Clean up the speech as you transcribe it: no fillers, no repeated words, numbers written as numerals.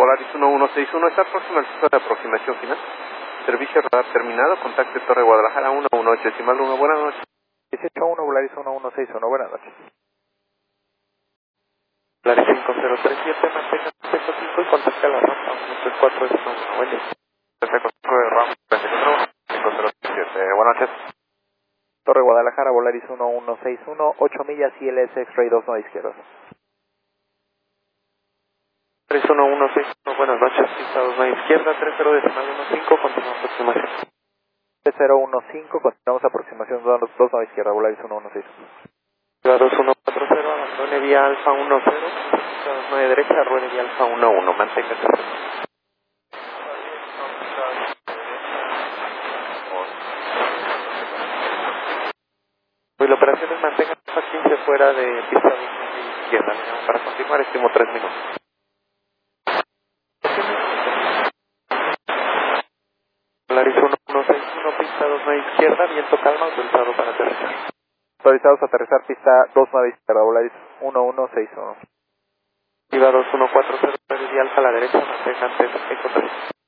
Volaris 1161, está próximo al centro de aproximación final. Servicio radar terminado, contacte Torre Guadalajara 118, decimal 1, buenas noches. 181, Volaris 1161, buenas noches. Volaris 5037, mantenga contacto 5 y contacte a la rampa 134 de 1, buen día. Contacto de rampa 5037, buenas noches. Torre Guadalajara, Volaris 1161, 8 millas ILS X-Ray 29 izquierdos. 31161, buenas noches, pista 29 izquierda, 30 decimal 15, continuamos aproximación. 3015, continuamos aproximación 29 izquierda, Volaris 1161. 2140, abandone vía alfa 10, pista 29 derecha, ruede vía alfa 11, manténgase. Pues la operación es mantenga alfa 15 fuera de pista 29 izquierda, para continuar estimo 3 minutos. Volaris 1161, pista 29 izquierda, viento calma, autorizado para aterrizar. Autorizados a aterrizar pista 29 izquierda, Volaris 1161. Viva 2140, ruede vía alfa a la derecha, mantenga antes, eco 3.